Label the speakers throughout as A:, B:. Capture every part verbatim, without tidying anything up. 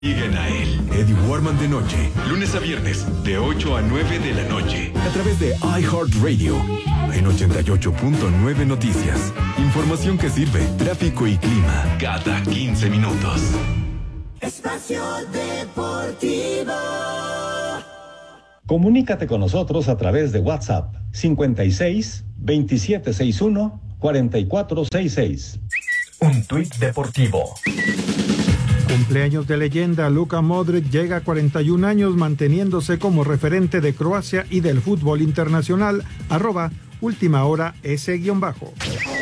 A: Siguen a él, Eddie Warman de noche, lunes a viernes, de ocho a nueve de la noche, a través de iHeartRadio, en ochenta y ocho punto nueve Noticias. Información que sirve, tráfico y clima, cada quince minutos.
B: Espacio Deportivo.
C: Comunícate con nosotros a través de WhatsApp cincuenta y seis, veintisiete sesenta y uno, cuarenta y cuatro sesenta y seis.
D: Un tuit deportivo.
E: Cumpleaños de leyenda, Luka Modric llega a cuarenta y un años manteniéndose como referente de Croacia y del fútbol internacional, arroba última hora ese guión bajo.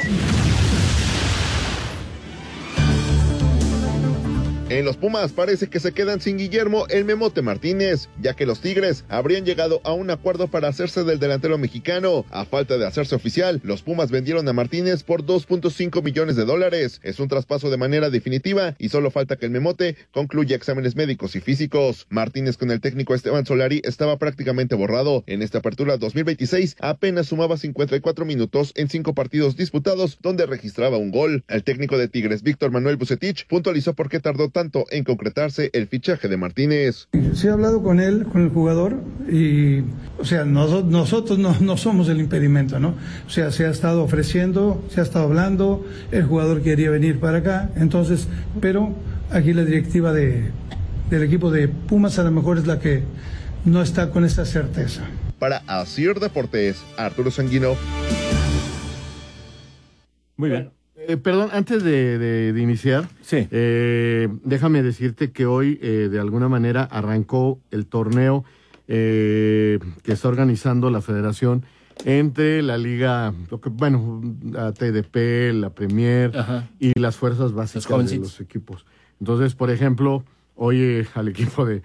F: En los Pumas parece que se quedan sin Guillermo el Memote Martínez, ya que los Tigres habrían llegado a un acuerdo para hacerse del delantero mexicano. A falta de hacerse oficial, los Pumas vendieron a Martínez por dos punto cinco millones de dólares. Es un traspaso de manera definitiva y solo falta que el Memote concluya exámenes médicos y físicos. Martínez con el técnico Esteban Solari estaba prácticamente borrado. En esta apertura dos mil veintiséis apenas sumaba cincuenta y cuatro minutos en cinco partidos disputados, donde registraba un gol. El técnico de Tigres, Víctor Manuel Bucetich, puntualizó por qué tardó tanto tanto en concretarse el fichaje de Martínez.
G: Sí he hablado con él, con el jugador, y o sea, nos, nosotros no, no somos el impedimento, ¿no? O sea, se ha estado ofreciendo, se ha estado hablando, el jugador quería venir para acá, entonces, pero aquí la directiva de, del equipo de Pumas a lo mejor es la que no está con esta certeza.
F: Para Asir Deportes, Arturo Sanguino.
H: Muy bien. Eh, perdón, antes de, de, de iniciar,
I: sí.
H: eh, déjame decirte que hoy eh, de alguna manera arrancó el torneo eh, que está organizando la federación entre la liga, lo que, bueno, la T D P, la Premier, ajá, y las fuerzas básicas los de los equipos. Entonces, por ejemplo, hoy eh, al equipo de,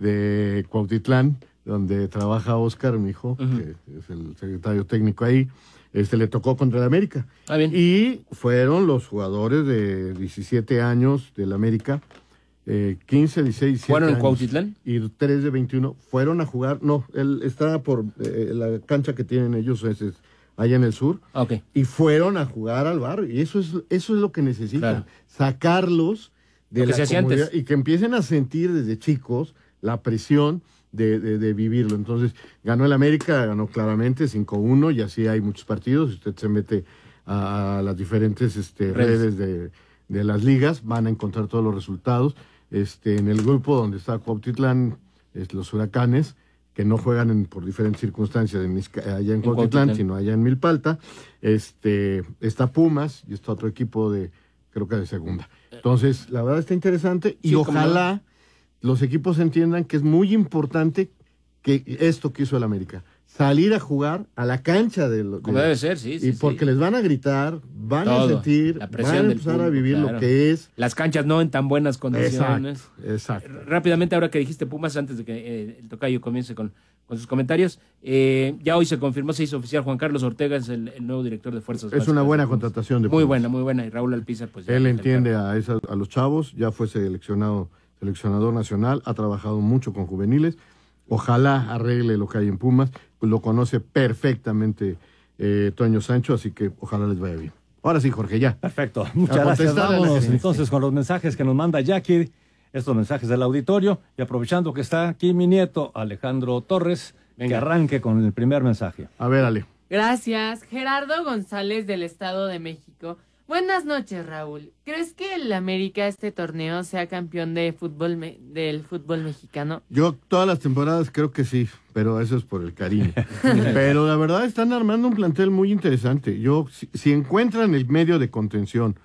H: de Cuautitlán, donde trabaja Oscar, mi hijo, uh-huh, que es el secretario técnico ahí, Este le tocó contra el América.
I: Ah, bien.
H: Y fueron los jugadores de diecisiete años del América, eh, quince, dieciséis, diecisiete
I: ¿Fueron en
H: años,
I: Cuautitlán?
H: Y tres de veintiuno fueron a jugar. No, él está por eh, la cancha que tienen ellos es, es allá en el sur.
I: Okay.
H: Y fueron a jugar al barrio. Y eso es, eso es lo que necesitan. Claro. Sacarlos de la comunidad y que empiecen a sentir desde chicos la presión De, de, de vivirlo. Entonces, ganó el América, ganó claramente cinco uno, y así hay muchos partidos. Si usted se mete a, a las diferentes este, redes de, de las ligas, van a encontrar todos los resultados. Este, en el grupo donde está Cuautitlán, es los Huracanes, que no juegan en, por diferentes circunstancias en, allá en, en Cuautitlán, Cuautitlán, sino allá en Milpalta. Este, está Pumas, y está otro equipo de, creo que de segunda. Entonces, la verdad está interesante, y sí, ojalá los equipos entiendan que es muy importante que esto que hizo el América, salir a jugar a la cancha de los...
I: Como de, debe ser, sí, sí.
H: Y porque
I: sí.
H: les van a gritar, van
I: Todo,
H: a sentir,
I: la
H: van a empezar
I: público,
H: a vivir
I: claro,
H: lo que es.
I: Las canchas no en tan buenas condiciones.
H: Exacto, exacto.
I: Rápidamente, ahora que dijiste Pumas, antes de que eh, el tocayo comience con, con sus comentarios, eh, ya hoy se confirmó, se hizo oficial, Juan Carlos Ortega es el, el nuevo director de Fuerzas Básicas.
H: Es una buena contratación de Pumas.
I: Muy buena, muy buena. Y Raúl Alpizar, pues...
H: Él entiende a, esas, a los chavos, ya fue seleccionado... seleccionador nacional, ha trabajado mucho con juveniles, ojalá arregle lo que hay en Pumas, pues lo conoce perfectamente eh, Toño Sancho, así que ojalá les vaya bien. Ahora sí, Jorge, ya.
J: Perfecto, muchas gracias. Vámonos entonces con los mensajes que nos manda Jackie, estos mensajes del auditorio, y aprovechando que está aquí mi nieto Alejandro Torres, venga, que arranque con el primer mensaje.
H: A ver, Ale.
K: Gracias, Gerardo González del Estado de México. Buenas noches, Raúl. ¿Crees que el América este torneo sea campeón de fútbol me- del fútbol mexicano?
H: Yo todas las temporadas creo que sí, pero eso es por el cariño. Pero la verdad están armando un plantel muy interesante. Yo, si, si encuentran el medio de contención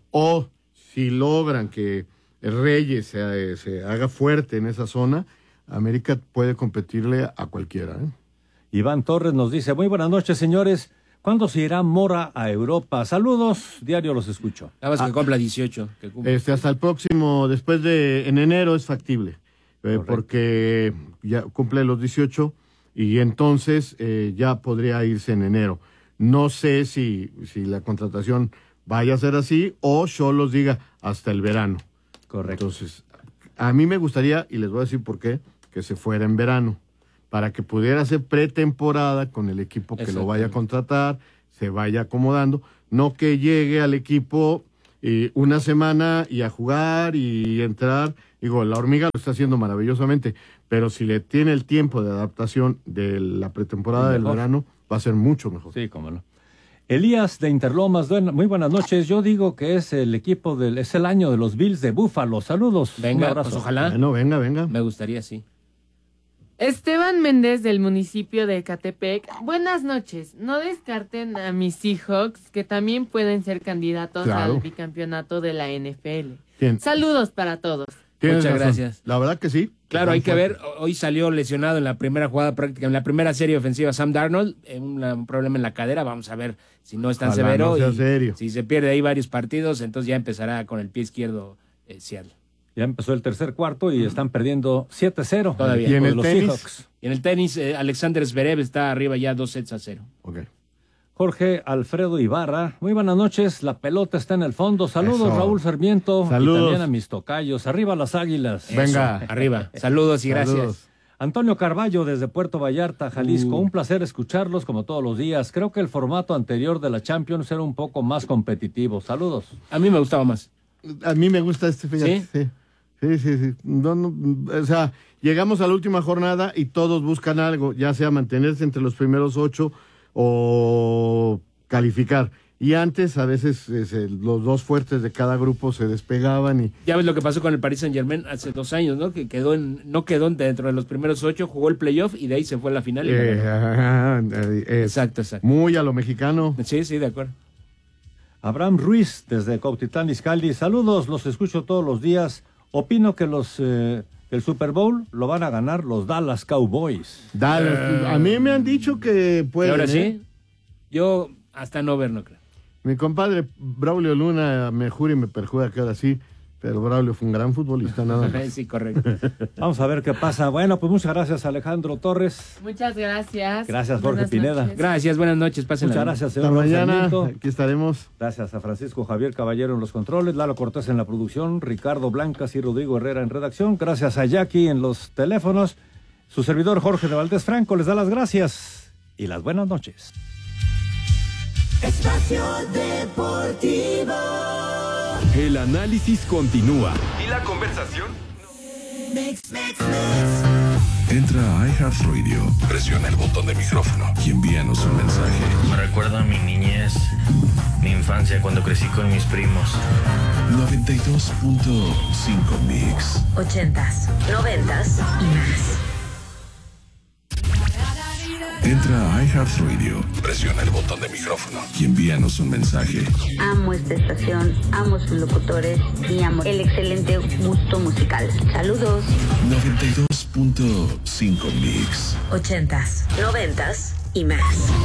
H: o si logran que Reyes se, se haga fuerte en esa zona, América puede competirle a cualquiera, ¿eh?
J: Iván Torres nos dice, muy buenas noches, señores. ¿Cuándo se irá Mora a Europa? Saludos, diario los escucho.
I: Nada más que ah, cumpla dieciocho. Que cumpla.
H: Este, hasta el próximo, después de, en enero es factible, eh, porque ya cumple los dieciocho y entonces eh, ya podría irse en enero. No sé si, si la contratación vaya a ser así o Xolos diga hasta el verano.
J: Correcto.
H: Entonces, a mí me gustaría, y les voy a decir por qué, que se fuera en verano, para que pudiera hacer pretemporada con el equipo que lo vaya a contratar, se vaya acomodando, no que llegue al equipo y una semana y a jugar y entrar. Digo, la hormiga lo está haciendo maravillosamente, pero si le tiene el tiempo de adaptación de la pretemporada del verano, va a ser mucho mejor.
J: Sí, cómo no. Elías de Interlomas, muy buenas noches. Yo digo que es el equipo del, es el año de los Bills de Búfalo. Saludos.
I: Venga,
J: un abrazo.
I: Pues ojalá.
H: Bueno, venga, venga.
I: Me gustaría, sí.
K: Esteban Méndez del municipio de Ecatepec. Buenas noches. No descarten a mis Seahawks, que también pueden ser candidatos
H: Claro.
K: al bicampeonato de la N F L.
H: Bien.
K: Saludos para todos.
H: Tienes
I: Muchas
H: razón.
I: gracias.
H: La verdad que sí.
I: Claro, hay que
H: Fuerte.
I: ver, hoy salió lesionado en la primera jugada práctica, en la primera serie ofensiva Sam Darnold, en una- un problema en la cadera, vamos a ver si no es tan
H: Ojalá
I: severo
H: no sea
I: y
H: serio.
I: si se pierde ahí varios partidos, entonces ya empezará con el pie izquierdo eh, Seattle.
J: Ya empezó el tercer cuarto y están perdiendo siete cero.
I: Todavía.
H: ¿Y en
J: de
H: el
J: los
H: tenis?
J: Seahawks.
I: Y en el tenis, eh, Alexander Zverev está arriba ya dos sets a cero.
H: Ok.
J: Jorge Alfredo Ibarra, muy buenas noches. La pelota está en el fondo. Saludos,
H: Eso.
J: Raúl Sarmiento.
H: Saludos.
J: Y también a mis tocayos. Arriba las águilas.
H: Venga.
I: Eso, arriba. Saludos y gracias.
H: Saludos.
J: Antonio Carballo desde Puerto Vallarta, Jalisco.
H: Uh.
J: Un placer escucharlos como todos los días. Creo que el formato anterior de la Champions era un poco más competitivo. Saludos.
I: A mí me gustaba más.
H: A mí me gusta este, fíjate.
I: ¿Sí?
H: Sí, sí, sí. sí. No, no, o sea, llegamos a la última jornada y todos buscan algo, ya sea mantenerse entre los primeros ocho o calificar. Y antes, a veces, es el- los dos fuertes de cada grupo se despegaban y...
I: Ya ves lo que pasó con el Paris Saint Germain hace dos años, ¿no? Que quedó en, no quedó dentro de los primeros ocho, jugó el playoff y de ahí se fue a la final. Y
H: Eh,
I: ganó.
H: ajá, eh, es
I: Exacto, exacto.
H: muy a lo mexicano.
I: Sí, sí, de acuerdo.
J: Abraham Ruiz desde Cautitlán Izcalli. Saludos, los escucho todos los días. Opino que los eh, el Super Bowl lo van a ganar los Dallas Cowboys.
H: Dallas, a mí me han dicho que
I: ¿Y
H: pueden.
I: ahora
H: ¿eh?
I: sí? Yo hasta no ver, no creo.
H: Mi compadre Braulio Luna me jura y me perjura que ahora sí, pero Braulio fue un gran futbolista, nada más.
I: Sí, correcto.
J: Vamos a ver qué pasa. Bueno, pues muchas gracias, Alejandro Torres.
K: Muchas gracias.
J: Gracias, Jorge
K: Buenas
J: Pineda.
K: noches.
I: Gracias, buenas noches. Pásenla
J: Muchas
I: bien.
J: gracias,
H: Hasta
J: señor Raúl
H: mañana,
J: Sarmiento.
H: aquí estaremos.
J: Gracias a Francisco Javier Caballero en los controles, Lalo Cortés en la producción, Ricardo Blancas y Rodrigo Herrera en redacción. Gracias a Jackie en los teléfonos. Su servidor Jorge de Valdés Franco les da las gracias y las buenas noches.
B: Espacio Deportivo.
A: El análisis continúa.
L: ¿Y la conversación?
B: Mix, mix, mix.
A: Entra a iHeartRadio, presiona el botón de micrófono y envíanos un mensaje.
M: Me recuerda a mi niñez, mi infancia cuando crecí con mis primos.
A: noventa y dos punto cinco Mix.
N: Ochentas, noventas y más.
A: Entra a iHeartRadio, presiona el botón de micrófono y envíanos un mensaje.
N: Amo esta estación, amo sus locutores y amo el excelente gusto musical. Saludos.
A: noventa y dos punto cinco Mix.
N: Ochentas, noventas y más.